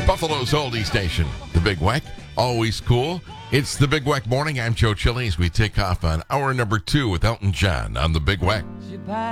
Buffalo's oldie station, the Big Weck, always cool. It's the Big Weck Morning. I'm Joe Chili as we take off on hour number 2 with Elton John on the Big Weck.